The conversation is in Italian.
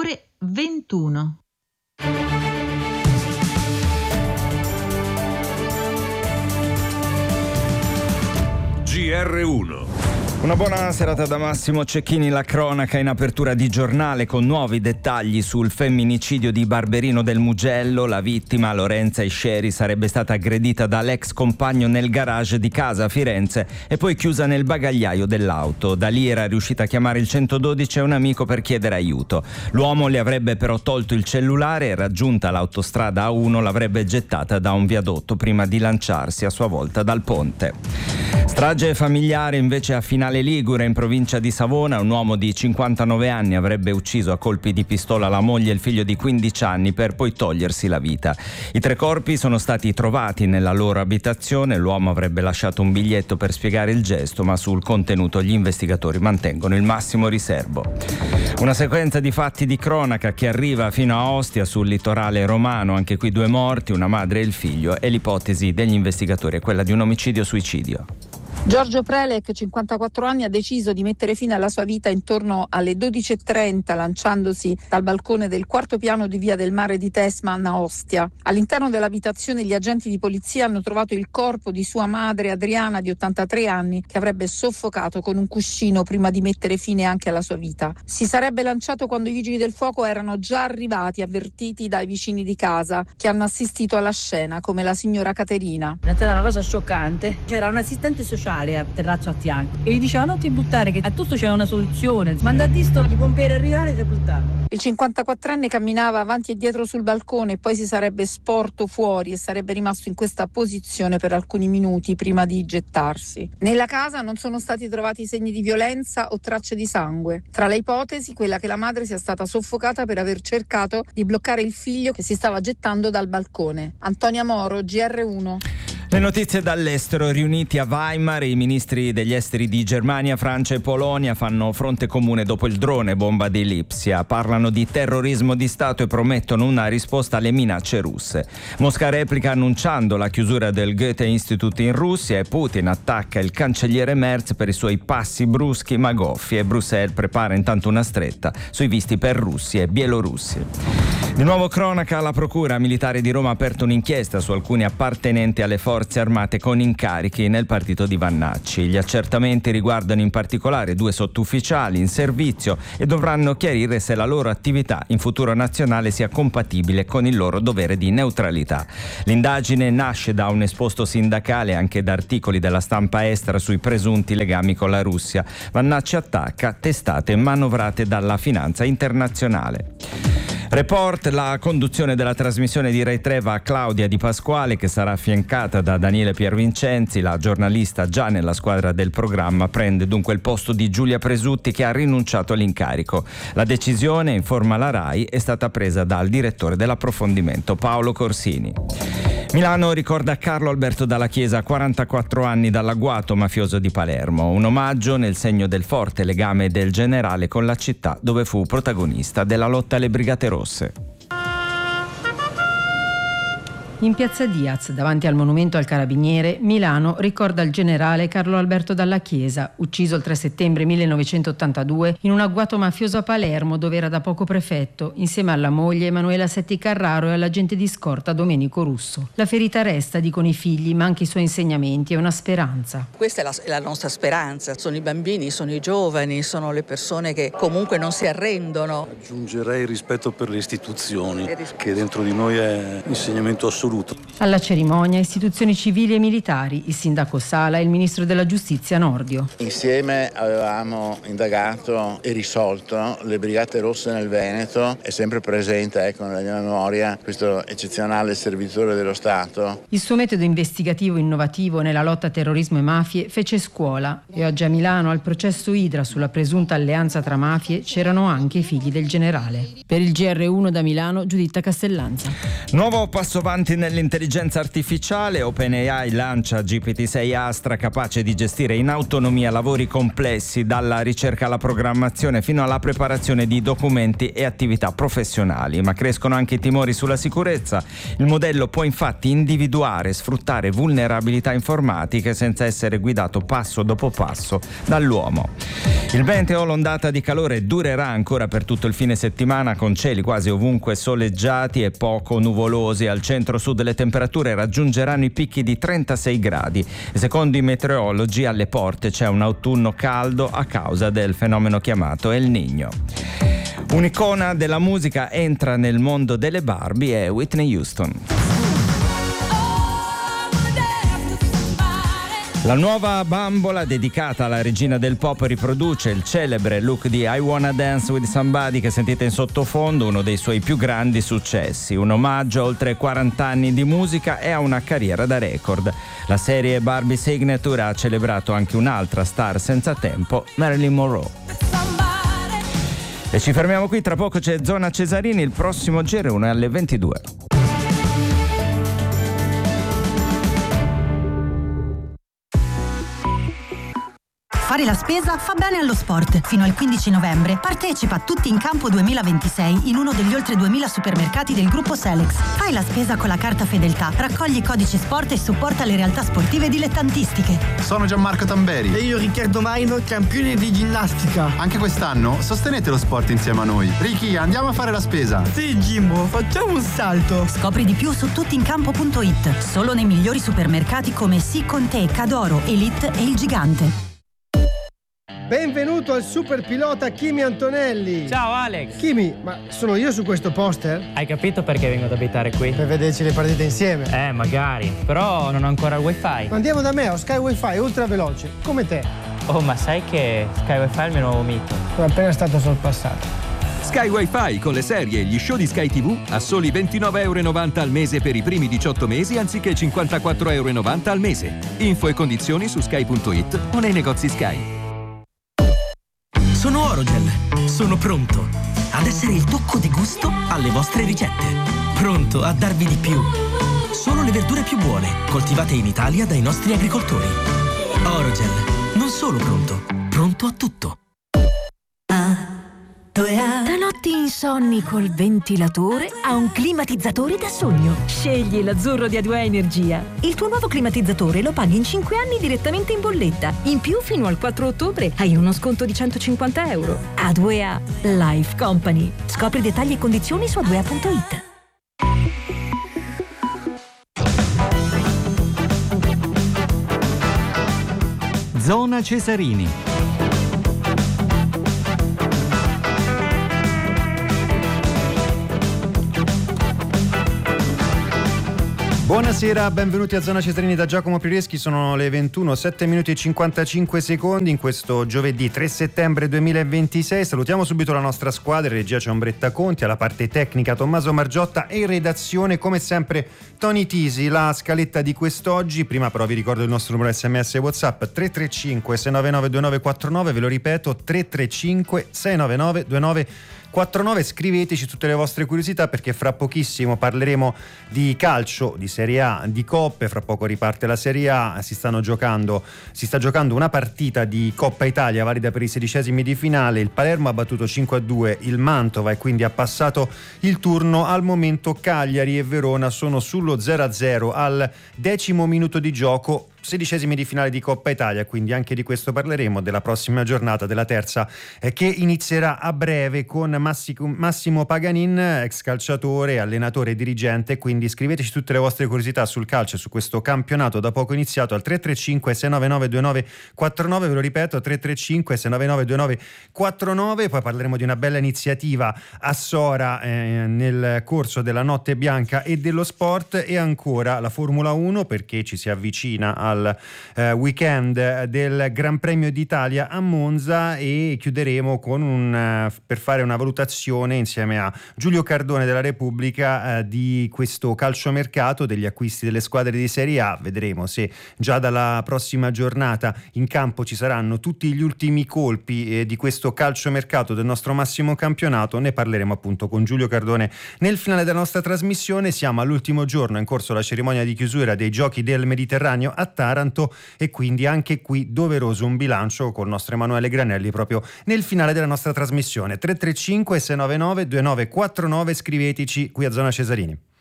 ore 21. GR1. Una buona serata da Massimo Cecchini, la cronaca in apertura di giornale con nuovi dettagli sul femminicidio di Barberino del Mugello. La vittima, Lorenza Isceri, sarebbe stata aggredita dall'ex compagno nel garage di casa a Firenze e poi chiusa nel bagagliaio dell'auto. Da lì era riuscita a chiamare il 112 e un amico per chiedere aiuto. L'uomo le avrebbe però tolto il cellulare e, raggiunta l'autostrada A1, l'avrebbe gettata da un viadotto prima di lanciarsi a sua volta dal ponte. Strage familiare invece a Finale Ligure, in provincia di Savona. Un uomo di 59 anni avrebbe ucciso a colpi di pistola la moglie e il figlio di 15 anni per poi togliersi la vita. I 3 corpi sono stati trovati nella loro abitazione. L'uomo avrebbe lasciato un biglietto per spiegare il gesto, ma sul contenuto gli investigatori mantengono il massimo riservo. Una sequenza di fatti di cronaca che arriva fino a Ostia, sul litorale romano. Anche qui 2 morti, una madre e il figlio, e l'ipotesi degli investigatori è quella di un omicidio-suicidio. Giorgio Prelec, 54 anni, ha deciso di mettere fine alla sua vita intorno alle 12:30, lanciandosi dal balcone del 4º piano di Via del Mare di Tesman a Ostia. All'interno dell'abitazione gli agenti di polizia hanno trovato il corpo di sua madre Adriana, di 83 anni, che avrebbe soffocato con un cuscino prima di mettere fine anche alla sua vita. Si sarebbe lanciato quando i vigili del fuoco erano già arrivati, avvertiti dai vicini di casa, che hanno assistito alla scena, come la signora Caterina. È stata una cosa scioccante. C'era un assistente sociale a terrazzo a fianco e gli diceva: non ti buttare, che a tutto c'è una soluzione, mandatisto di pompieri arrivare e si buttava. Il 54enne camminava avanti e dietro sul balcone e poi si sarebbe sporto fuori e sarebbe rimasto in questa posizione per alcuni minuti prima di gettarsi. Nella casa non sono stati trovati segni di violenza o tracce di sangue. Tra le ipotesi, quella che la madre sia stata soffocata per aver cercato di bloccare il figlio che si stava gettando dal balcone. Antonia Moro, GR1. Le notizie dall'estero. Riuniti a Weimar, i ministri degli esteri di Germania, Francia e Polonia fanno fronte comune dopo il drone bomba di Lipsia. Parlano di terrorismo di Stato e promettono una risposta alle minacce russe. Mosca replica annunciando la chiusura del Goethe Institute in Russia, e Putin attacca il cancelliere Merz per i suoi passi bruschi ma goffi, e Bruxelles prepara intanto una stretta sui visti per russi e bielorussi. Di nuovo cronaca. La Procura Militare di Roma ha aperto un'inchiesta su alcuni appartenenti alle forze armate con incarichi nel partito di Vannacci. Gli accertamenti riguardano in particolare 2 sottufficiali in servizio e dovranno chiarire se la loro attività in futuro nazionale sia compatibile con il loro dovere di neutralità. L'indagine nasce da un esposto sindacale e anche da articoli della stampa estera sui presunti legami con la Russia. Vannacci attacca testate manovrate dalla finanza internazionale. Report. La conduzione della trasmissione di Rai 3 va a Claudia Di Pasquale, che sarà affiancata da Daniele Piervincenzi. La giornalista, già nella squadra del programma, prende dunque il posto di Giulia Presutti, che ha rinunciato all'incarico. La decisione, informa la Rai, è stata presa dal direttore dell'approfondimento Paolo Corsini. Milano ricorda Carlo Alberto Dalla Chiesa, 44 anni dall'agguato mafioso di Palermo. Un omaggio nel segno del forte legame del generale con la città dove fu protagonista della lotta alle Brigate Rosse. In piazza Diaz, davanti al monumento al Carabiniere, Milano ricorda il generale Carlo Alberto Dalla Chiesa, ucciso il 3 settembre 1982 in un agguato mafioso a Palermo, dove era da poco prefetto, insieme alla moglie Emanuela Setti Carraro e all'agente di scorta Domenico Russo. La ferita resta, dicono i figli, ma anche i suoi insegnamenti e una speranza. Questa è la nostra speranza, sono i bambini, sono i giovani, sono le persone che comunque non si arrendono. Aggiungerei il rispetto per le istituzioni, che dentro di noi è insegnamento assoluto. Alla cerimonia istituzioni civili e militari, il sindaco Sala e il ministro della giustizia Nordio. Insieme avevamo indagato e risolto le Brigate Rosse nel Veneto. È sempre presente nella mia memoria questo eccezionale servitore dello Stato. Il suo metodo investigativo innovativo nella lotta a terrorismo e mafie fece scuola, e oggi a Milano, al processo Idra sulla presunta alleanza tra mafie, c'erano anche i figli del generale. Per il GR1 da Milano, Giuditta Castellanza. Nuovo passo avanti avanti nell'intelligenza artificiale. OpenAI lancia GPT-6 Astra, capace di gestire in autonomia lavori complessi, dalla ricerca alla programmazione fino alla preparazione di documenti e attività professionali. Ma crescono anche i timori sulla sicurezza. Il modello può infatti individuare e sfruttare vulnerabilità informatiche senza essere guidato passo dopo passo dall'uomo. Il vento o l'ondata di calore durerà ancora per tutto il fine settimana, con cieli quasi ovunque soleggiati e poco nuvolosi. Al centro-sud le temperature raggiungeranno i picchi di 36 gradi. Secondo i meteorologi, alle porte c'è un autunno caldo a causa del fenomeno chiamato El Niño. Un'icona della musica entra nel mondo delle Barbie, è Whitney Houston. La nuova bambola, dedicata alla regina del pop, riproduce il celebre look di I Wanna Dance With Somebody che sentite in sottofondo, uno dei suoi più grandi successi. Un omaggio a oltre 40 anni di musica e a una carriera da record. La serie Barbie Signature ha celebrato anche un'altra star senza tempo, Marilyn Monroe. E ci fermiamo qui, tra poco c'è Zona Cesarini, il prossimo GR1 è alle 22. Fare la spesa fa bene allo sport. Fino al 15 novembre partecipa a Tutti in Campo 2026 in uno degli oltre 2000 supermercati del gruppo Selex. Fai la spesa con la carta Fedeltà, raccogli i codici sport e supporta le realtà sportive dilettantistiche. Sono Gianmarco Tamberi. E io Riccardo Maino, campione di ginnastica. Anche quest'anno sostenete lo sport insieme a noi. Ricky, andiamo a fare la spesa. Sì, Jimbo, facciamo un salto. Scopri di più su tuttincampo.it. Solo nei migliori supermercati come Sì con te, Cadoro, Elite e Il Gigante. Benvenuto al super pilota Kimi Antonelli. Ciao Alex. Kimi, ma sono io su questo poster? Hai capito perché vengo ad abitare qui? Per vederci le partite insieme. Magari, però non ho ancora il wifi. Andiamo da me, ho Sky Wi-Fi ultra veloce, come te. Oh, ma sai che Sky Wi-Fi è il mio nuovo mito? Sono appena stato sorpassato. Sky Wi-Fi con le serie e gli show di Sky TV a soli €29,90 al mese per i primi 18 mesi anziché €54,90 al mese. Info e condizioni su sky.it o nei negozi Sky. Sono Orogel, sono pronto ad essere il tocco di gusto alle vostre ricette. Pronto a darvi di più. Solo le verdure più buone, coltivate in Italia dai nostri agricoltori. Orogel, non solo pronto a tutto. Da notti insonni col ventilatore a un climatizzatore da sogno. Scegli l'azzurro di A2A Energia. Il tuo nuovo climatizzatore lo paghi in 5 anni direttamente in bolletta. In più, fino al 4 ottobre hai uno sconto di €150. A2A Life Company. Scopri dettagli e condizioni su a2a.it. Zona Cesarini. Buonasera, benvenuti a Zona Cesarini da Giacomo Prireschi, sono le 21, 7 minuti e 55 secondi in questo giovedì 3 settembre 2026. Salutiamo subito la nostra squadra, in regia c'è Ombretta Conti, alla parte tecnica Tommaso Margiotta e in redazione come sempre Tony Tisi. La scaletta di quest'oggi, prima però vi ricordo il nostro numero SMS e WhatsApp 335 699 2949, ve lo ripeto 335 699 2949. Scriveteci tutte le vostre curiosità perché fra pochissimo parleremo di calcio, di Serie A, di coppe, fra poco riparte la Serie A, si sta giocando una partita di Coppa Italia valida per i 16esimi di finale. Il Palermo ha battuto 5-2 il Mantova e quindi ha passato il turno. Al momento Cagliari e Verona sono sullo 0-0 al 10° minuto di gioco. 16esimi di finale di Coppa Italia, quindi anche di questo parleremo, della prossima giornata, della terza che inizierà a breve con Massimo Paganin, ex calciatore, allenatore e dirigente. Quindi scriveteci tutte le vostre curiosità sul calcio, su questo campionato da poco iniziato al 335 699 2949, ve lo ripeto 335 699 2949. Poi parleremo di una bella iniziativa a Sora nel corso della Notte Bianca e dello sport, e ancora la Formula 1 perché ci si avvicina al dal weekend del Gran Premio d'Italia a Monza, e chiuderemo con per fare una valutazione insieme a Giulio Cardone della Repubblica di questo calciomercato, degli acquisti delle squadre di Serie A. Vedremo se già dalla prossima giornata in campo ci saranno tutti gli ultimi colpi di questo calciomercato del nostro massimo campionato. Ne parleremo appunto con Giulio Cardone nel finale della nostra trasmissione. Siamo all'ultimo giorno, è in corso la cerimonia di chiusura dei Giochi del Mediterraneo a Taranto, e quindi anche qui doveroso un bilancio col nostro Emanuele Granelli proprio nel finale della nostra trasmissione. 335 699 2949, scriveteci qui a Zona Cesarini.